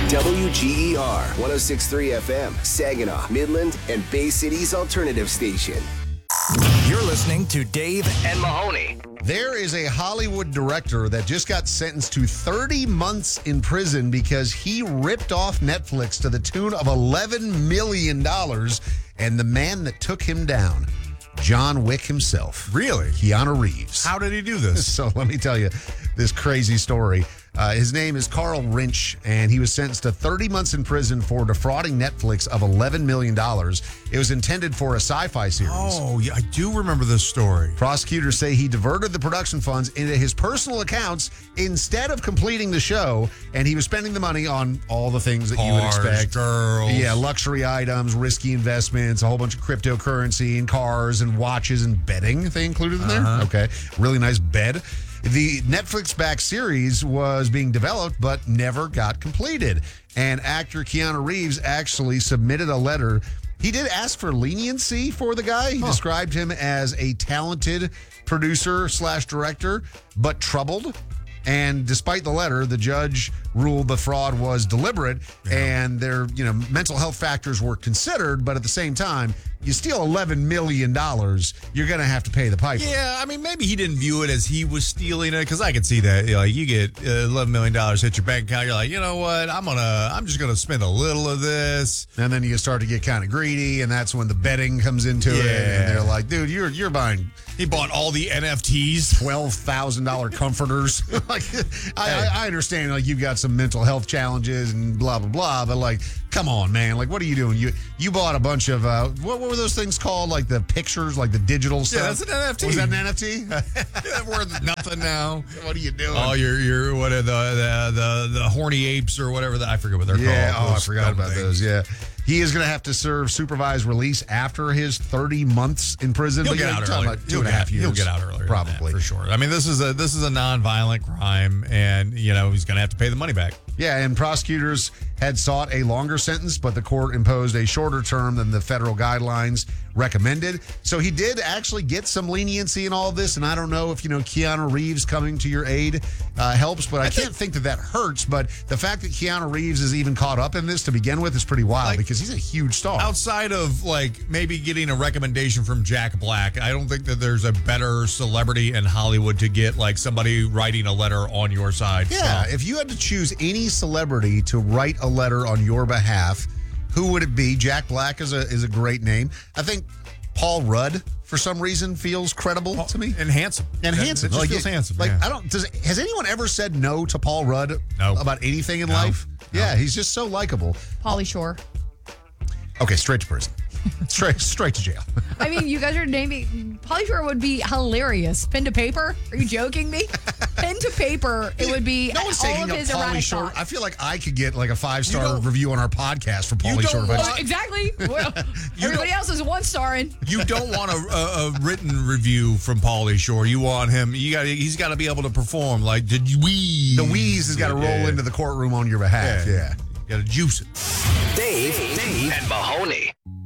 WGER 106.3 FM, Saginaw, Midland, and Bay City's alternative station. You're listening to Dave and Mahoney. There is a Hollywood director that just got sentenced to 30 months in prison because he ripped off Netflix to the tune of $11 million. And the man that took him down, John Wick himself. Really? Keanu Reeves. How did he do this? So let me tell you this crazy story. His name is Carl Rinch, and he was sentenced to 30 months in prison for defrauding Netflix of $11 million. It was intended for a sci-fi series. Oh, yeah, I do remember this story. Prosecutors say he diverted the production funds into his personal accounts instead of completing the show, and he was spending the money on all the things that you would expect. Girls. Yeah, luxury items, risky investments, a whole bunch of cryptocurrency and cars and watches and bedding they included in there. Okay, really nice bed. The Netflix-backed series was being developed but never got completed. And actor Keanu Reeves actually submitted a letter. He did ask for leniency for the guy. He described him as a talented producer/director, but troubled. And despite the letter, the judge ruled the fraud was deliberate and their, mental health factors were considered. But at the same time, you steal $11 million, you're going to have to pay the piper. Yeah, I mean, maybe he didn't view it as he was stealing it, because I could see that. You get $11 million hit your bank account. You're like, you know what? I'm just gonna spend a little of this, and then you start to get kind of greedy, and that's when the betting comes into it. And they're like, dude, you're buying. He bought all the NFTs, $12,000 comforters. I understand, you've got some mental health challenges and blah blah blah, but come on, man, what are you doing? You bought a bunch of what were those things called? The pictures, the digital stuff. Yeah, that's an NFT. Was that an NFT? They're worth nothing now. What are you doing? Oh, you're what are the horny apes or whatever I forget what they're called. Yeah, I forgot about those. Yeah. He is going to have to serve supervised release after his 30 months in prison. He'll get out early. 2.5 years. He'll get out earlier, probably, for sure. I mean, this is a non-violent crime, and he's going to have to pay the money back. Yeah, and prosecutors had sought a longer sentence, but the court imposed a shorter term than the federal guidelines recommended. So he did actually get some leniency in all of this, and I don't know if, Keanu Reeves coming to your aid helps, but I can't think that hurts. But the fact that Keanu Reeves is even caught up in this to begin with is pretty wild, because he's a huge star. Outside of, maybe getting a recommendation from Jack Black, I don't think that there's a better celebrity in Hollywood to get, somebody writing a letter on your side. Yeah, if you had to choose any celebrity to write a letter on your behalf, who would it be? Jack Black is a great name. I think Paul Rudd, for some reason, feels credible to me. And handsome. And handsome. It just feels handsome. Has anyone ever said no to Paul Rudd about anything in life? No. Yeah, he's just so likable. Pauly Shore. Okay, straight to prison. Straight to jail. I mean, you guys are naming. Pauly Shore would be hilarious. Pen to paper? Are you joking me? Pen to paper. It would be no one's all taking of his Pauly erratic Shore. thoughts. I feel like I could get a 5-star review on our podcast for Pauly Shore. Exactly. Well, everybody else is 1-starring. You don't want a written review from Pauly Shore. You want him. He's got to be able to perform. Did you wheeze? The wheeze has got to roll into the courtroom on your behalf. Yeah. Got to juice it. Dave and Mahoney.